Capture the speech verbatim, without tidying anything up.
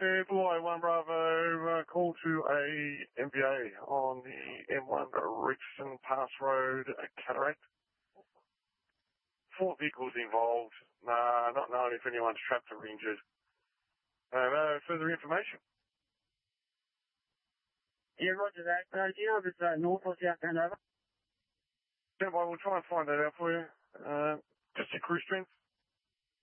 said, Hawaii one Bravo, uh, call to a M V A on the M one Richardson Pass Road, uh, Cataract. Four vehicles involved, uh, not knowing if anyone's trapped or injured. Uh, no further information. Yeah, roger that. Uh, do you know if it's uh, north or south Hanover? Yeah, well, we'll try and find that out for you. Uh, just your cruise strength.